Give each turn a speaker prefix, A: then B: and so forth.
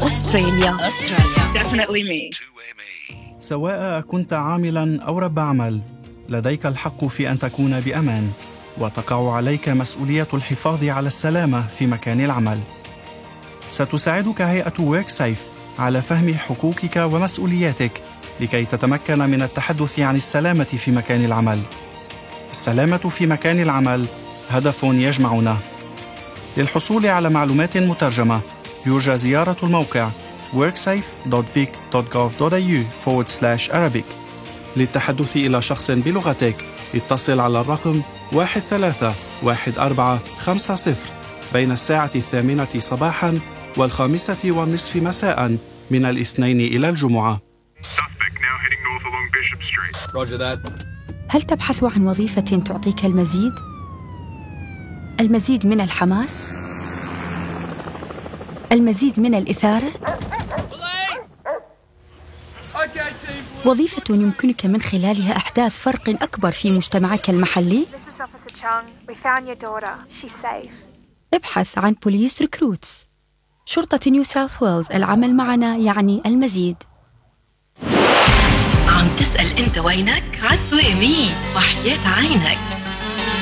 A: أستراليا.
B: Definitely me.
C: سواء كنت عاملاً أو رب عمل، لديك الحق في أن تكون بأمان، وتقع عليك مسؤولية الحفاظ على السلامة في مكان العمل. ستساعدك هيئة WorkSafe على فهم حقوقك ومسؤولياتك لكي تتمكن من التحدث عن السلامة في مكان العمل. السلامة في مكان العمل هدف يجمعنا. للحصول على معلومات مترجمة يرجى زيارة الموقع worksafe.vic.gov.au/Arabic. للتحدث إلى شخص بلغتك اتصل على الرقم 131450 بين الساعة 8 صباحاً و5:30 مساءً من الاثنين إلى الجمعة.
D: هل تبحث عن وظيفة تعطيك المزيد؟ المزيد من الحماس؟ المزيد من الإثارة؟ وظيفة يمكنك من خلالها إحداث فرق أكبر في مجتمعك المحلي؟ ابحث عن بوليس ريكروتس. شرطة نيو ساوث ويلز، العمل معنا يعني المزيد.
A: عم تسأل أنت وينك؟ عدوا إيمي وحياة عينك.